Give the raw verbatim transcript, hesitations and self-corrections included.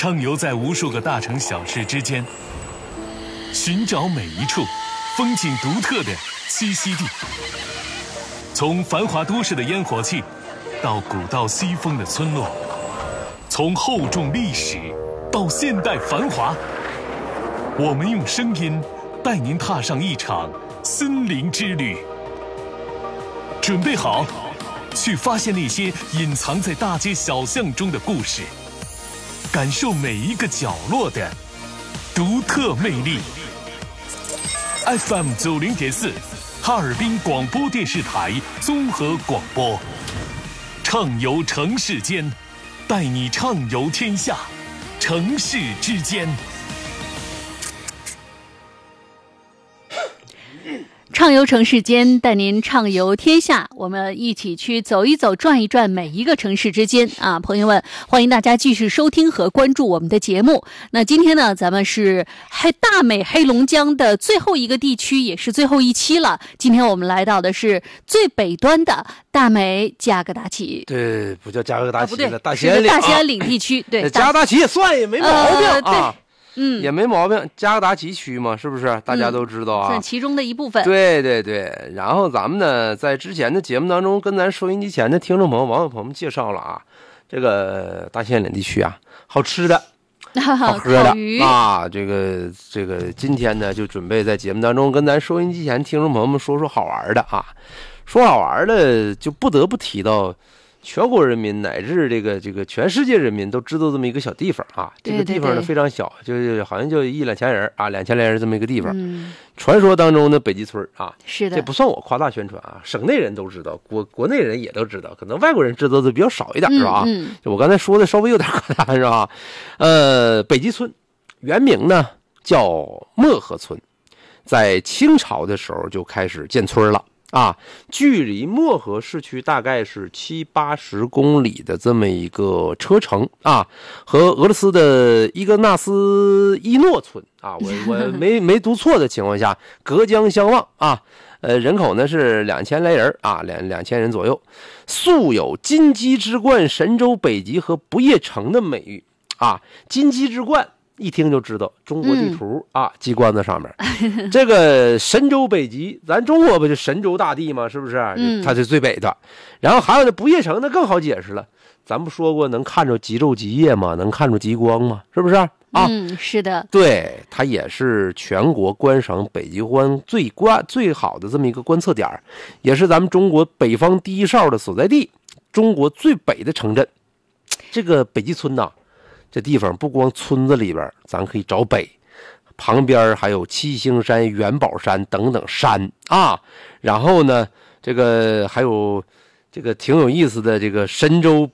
畅游在无数个大城小市之间，寻找每一处风景独特的栖息地。从繁华都市的烟火气，到古道西风的村落，从厚重历史到现代繁华，我们用声音带您踏上一场森林之旅。准备好，去发现那些隐藏在大街小巷中的故事，感受每一个角落的独特魅力。F M 九零点四，哈尔滨广播电视台综合广播，畅游城市间，带你畅游天下，城市之间。 畅游城市间，带您畅游天下，我们一起去走一走转一转每一个城市之间啊！朋友们，欢迎大家继续收听和关注我们的节目。那今天呢，咱们是黑大美黑龙江的最后一个地区，也是最后一期了。今天我们来到的是最北端的大美加格达旗。 对，不叫加格达旗了、 啊、 大兴安岭、 大兴安岭地区。对， 加格达旗也算也没毛病、呃、啊。 嗯， 也没毛病，加格达旗区嘛，是不是？大家都知道啊， 算、嗯、其中的一部分。 对对对，然后咱们呢，在之前的节目当中，跟咱收音机前的听众朋友、网友朋友们介绍了啊，这个大兴安岭地区啊，好吃的、好喝的啊，这个这个，今天呢，就准备在节目当中跟咱收音机前听众朋友们说说好玩的啊，说好玩的，就不得不提到。全国人民乃至这个这个全世界人民都知道这么一个小地方啊，这个地方呢非常小，就是好像就一两千人啊，两千来人这么一个地方。嗯，传说当中的北极村啊， 是的， 这不算我夸大宣传啊，省内人都知道，国国内人也都知道，可能外国人知道的比较少一点，是吧？ 嗯， 就我刚才说的稍微有点夸大，是吧？呃，北极村原名呢叫漠河村，在清朝的时候就开始建村了。啊，距离漠河市区大概是七八十公里的这么一个车程啊，和俄罗斯的伊格纳斯伊诺村啊，我我没没读错的情况下，隔江相望啊。呃，人口呢是两千来人啊，两两千人左右，素有金鸡之冠、神州北极和不夜城的美誉啊。金鸡之冠。一听就知道中国地图、嗯、啊，鸡冠子上面这个神州北极，咱中国不就神州大地吗？是不是？嗯，它是最北的。然后还有那不夜城，那更好解释了。咱不说过能看着极昼极夜吗？能看着极光吗？是不是啊？ 嗯，是的。 对，它也是全国观赏北极光最观最好的这么一个观测点，也是咱们中国北方第一哨的所在地，中国最北的城镇。这个北极村呐。这地方不光村子里边咱可以找北，旁边还有七星山、元宝山等等山啊。然后呢，这个还有这个挺有意思的这个神州